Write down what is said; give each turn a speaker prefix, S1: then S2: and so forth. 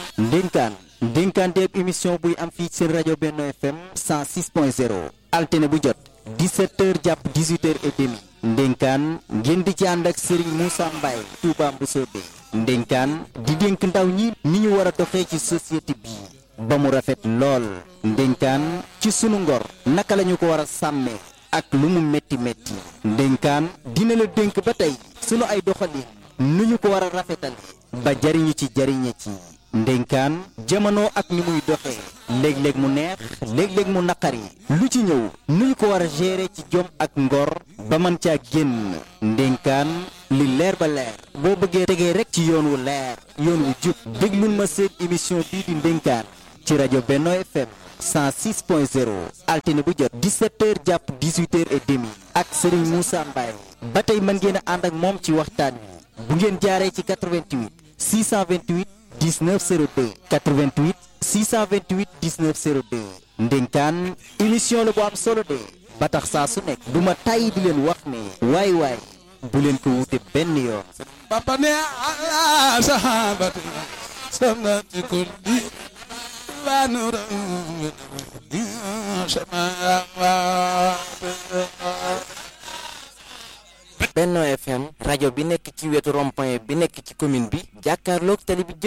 S1: ndénkaan déeb émission buy am fii seen rajo Benno FM 106.0 altine bu jot 17h jàpp 18h30 ndénkaan ngeen di ci ànd ak Serigne Moussa Mbaye Touba Mboussobé ndénkaan di dénk ndaw ñi ni ñu war a doxee ci société bi ba mu rafet lool ndénkaan ci sunu ngor naka la ñu ko war a sàmmee ak lu mu metti metti ndénkaan dina la dénk ba tey sunu ay doxalin nu ñu ko war a rafetal ba jariñu ci jariñe ci ndénkaan jamono ak ni muy doxee léeg-léeg mu neex léeg-léeg mu naqari lu ci ñëw nu ñu ko war a gérer ci jom ak ngor ba man caa génn ndénkaan li leer ba leer boo bëggee tegee rek ci yoon wu leer yoon wu jub déglul ma seen émission bii di ndénkaan ci rajo Benno FM 106.0 altine bu jot 17h jàpp 18h30 ak Serigne Moussa Mbaye ba tey mën ngeen a ànd ak moom ci waxtaan wi bu ngeen jaaree ci 88 628 19 02 88 628 19 02 ndénkaan émission la bu am solo de ba tax saa su nekk du ma tàyyi di leen wax ne waay waay bu leen ko wute benn yoon.
S2: papa ne ala sahabati samnati kulli wa nura
S3: Benno FM rajo bi nekk ci wetu rond-point bi nekk ci commune bi jàkkaarloog tali bi